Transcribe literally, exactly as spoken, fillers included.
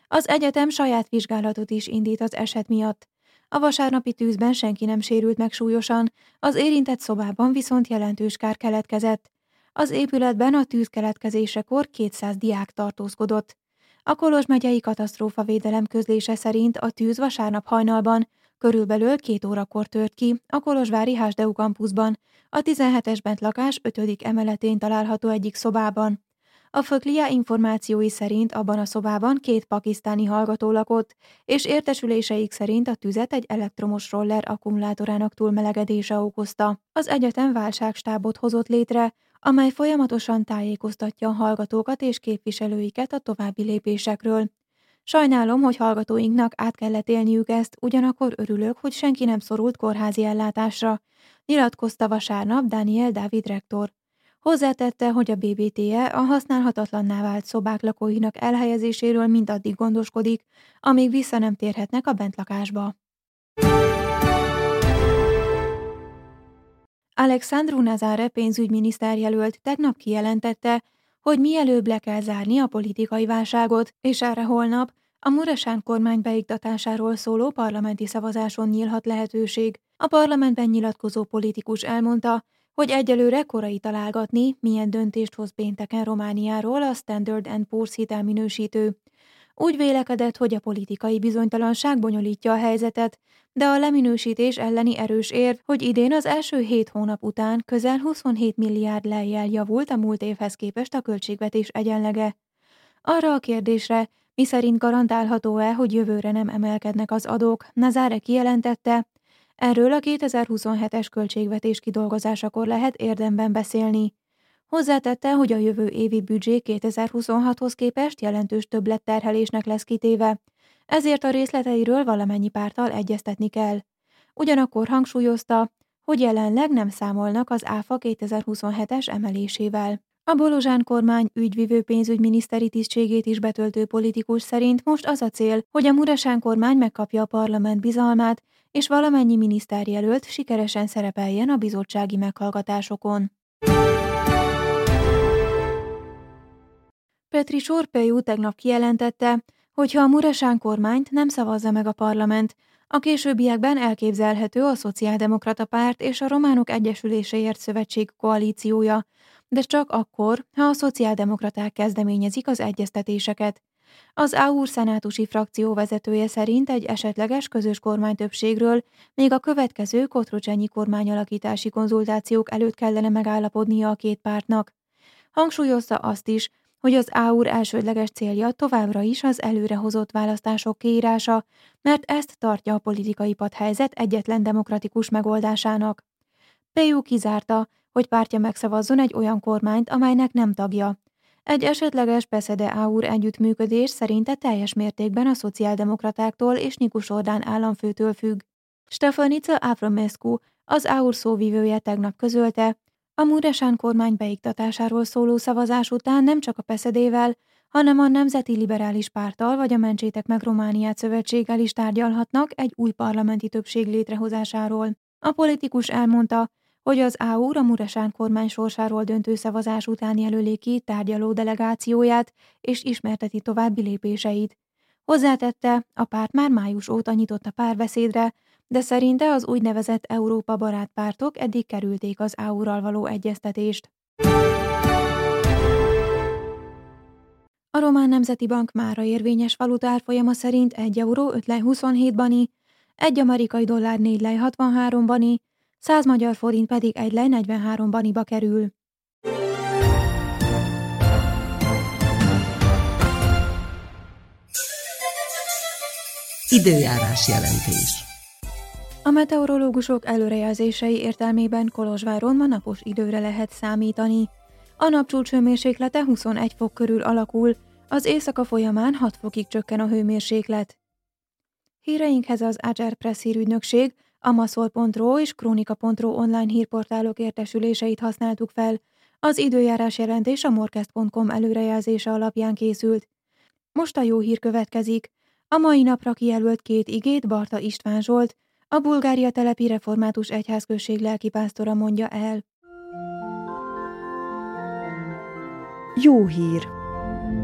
Az egyetem saját vizsgálatot is indít az eset miatt. A vasárnapi tűzben senki nem sérült meg súlyosan, az érintett szobában viszont jelentős kár keletkezett. Az épületben a tűz keletkezésekor kétszáz diák tartózkodott. A Kolozs megyei katasztrófavédelem közlése szerint a tűz vasárnap hajnalban körülbelül két órakor tört ki a kolozsvári Hásdeu kampuszban, a tizenhetes bentlakás ötödik emeletén található egyik szobában. A Föklia információi szerint abban a szobában két pakisztáni hallgató lakott, és értesüléseik szerint a tüzet egy elektromos roller akkumulátorának túlmelegedése okozta. Az egyetem válságstábot hozott létre, amely folyamatosan tájékoztatja a hallgatókat és képviselőiket a további lépésekről. Sajnálom, hogy hallgatóinknak át kellett élniük ezt, ugyanakkor örülök, hogy senki nem szorult kórházi ellátásra, nyilatkozta vasárnap Daniel Dávid rektor. Hozzátette, hogy a bé bé té e a használhatatlanná vált szobák lakóinak elhelyezéséről mindaddig gondoskodik, amíg vissza nem térhetnek a bentlakásba. Alexandru Nazare pénzügyminiszter jelölt tegnap kijelentette, hogy mielőbb le kell zárni a politikai válságot, és erre holnap a Muresan kormány beiktatásáról szóló parlamenti szavazáson nyílhat lehetőség. A parlamentben nyilatkozó politikus elmondta, hogy egyelőre korai találgatni, milyen döntést hoz pénteken Romániáról a Standard and Poor's hitelminősítő. Úgy vélekedett, hogy a politikai bizonytalanság bonyolítja a helyzetet, de a leminősítés elleni erős érv, hogy idén az első hét hónap után közel huszonhét milliárd lejjel javult a múlt évhez képest a költségvetés egyenlege. Arra a kérdésre, miszerint garantálható-e, hogy jövőre nem emelkednek az adók, Nazare kijelentette, erről a kétezer-huszonhetes költségvetés kidolgozásakor lehet érdemben beszélni. Hozzátette, hogy a jövő évi büdzsé kétezer-huszonhathoz képest jelentős többletterhelésnek lesz kitéve, ezért a részleteiről valamennyi párttal egyeztetni kell. Ugyanakkor hangsúlyozta, hogy jelenleg nem számolnak az áfa kétezer-huszonhetes emelésével. A Bolozsán kormány ügyvivő pénzügyminiszteri tisztségét is betöltő politikus szerint most az a cél, hogy a Muresan kormány megkapja a parlament bizalmát, és valamennyi miniszterjelölt sikeresen szerepeljen a bizottsági meghallgatásokon. Petri Sorpejú tegnap kijelentette, hogy ha a Muresan kormányt nem szavazza meg a parlament, a későbbiekben elképzelhető a Szociáldemokrata Párt és a Románok Egyesüléséért Szövetség koalíciója, de csak akkor, ha a szociáldemokraták kezdeményezik az egyeztetéseket. Az á u er szenátusi frakció vezetője szerint egy esetleges közös kormánytöbbségről még a következő kotrocsenyi kormányalakítási konzultációk előtt kellene megállapodnia a két pártnak. Hangsúlyozta azt is, hogy az á u er elsődleges célja továbbra is az előrehozott választások kiírása, mert ezt tartja a politikai padhelyzet egyetlen demokratikus megoldásának. Pejú kizárta, hogy pártja megszavazzon egy olyan kormányt, amelynek nem tagja. Egy esetleges PESZEDE-á u er együttműködés szerinte teljes mértékben a szociáldemokratáktól és Nikus Ordán államfőtől függ. Ștefăniță Avramescu, az á u er szóvivője tegnap közölte, a Muresan kormány beiktatásáról szóló szavazás után nem csak a PESZEDE-vel, hanem a Nemzeti Liberális Párttal vagy a Mentsétek meg Romániát szövetséggel is tárgyalhatnak egy új parlamenti többség létrehozásáról. A politikus elmondta, hogy az á u er a Muresan kormány sorsáról döntő szavazás után jelöli ki tárgyaló delegációját és ismerteti további lépéseit. Hozzátette, a párt már május óta nyitott a párbeszédre, de szerinte az úgynevezett Európa barát pártok eddig kerülték az á u er-ral való egyeztetést. A Román Nemzeti Bank mára érvényes valutárfolyama szerint egy euró öt lej huszonhét bani, egy amerikai dollár négy lej hatvanhárom bani, száz magyar forint pedig egy lej negyvenhárom baniba kerül. Időjárás jelentés. A meteorológusok előrejelzései értelmében Kolozsváron ma napos időre lehet számítani. A napcsúcs hőmérséklete huszonegy fok körül alakul, az éjszaka folyamán hat fokig csökken a hőmérséklet. Híreinkhez az Agár Press hírügynökség, a maszol pont ro és krónika pont ro online hírportálok értesüléseit használtuk fel. Az időjárás jelentés a morkest pont com előrejelzése alapján készült. Most a jó hír következik. A mai napra kijelölt két igét Barta István Zsolt, a Bulgária telepi református egyházközség lelkipásztora mondja el. Jó hír!